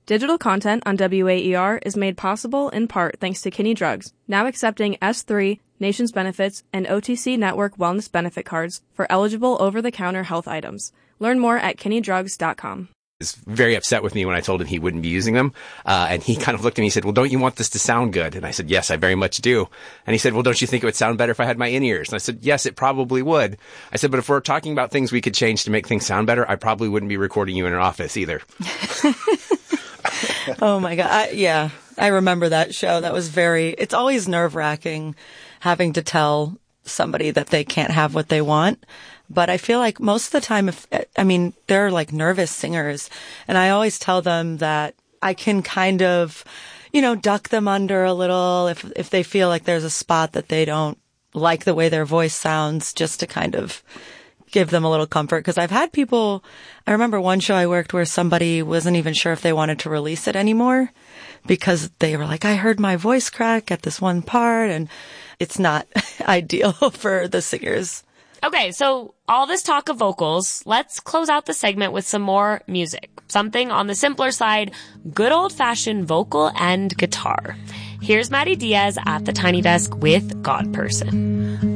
Digital content on WAER is made possible in part thanks to Kinney Drugs, now accepting S3, Nations Benefits, and OTC Network Wellness Benefit cards for eligible over-the-counter health items. Learn more at kinneydrugs.com. Was very upset with me when I told him he wouldn't be using them. And he kind of looked at me and said, well, don't you want this to sound good? And I said, yes, I very much do. And he said, well, don't you think it would sound better if I had my in-ears? And I said, yes, it probably would. I said, but if we're talking about things we could change to make things sound better, I probably wouldn't be recording you in an office either. Oh my God. I remember that show. That was it's always nerve-wracking having to tell somebody that they can't have what they want. But I feel like most of the time, they're like nervous singers, and I always tell them that I can kind of, duck them under a little if they feel like there's a spot that they don't like the way their voice sounds, just to kind of give them a little comfort. Because I've had people, I remember one show I worked where somebody wasn't even sure if they wanted to release it anymore because they were like, I heard my voice crack at this one part, and it's not ideal for the singers. Okay, so all this talk of vocals, let's close out the segment with some more music. Something on the simpler side, good old-fashioned vocal and guitar. Here's Maddie Diaz at the Tiny Desk with God Person.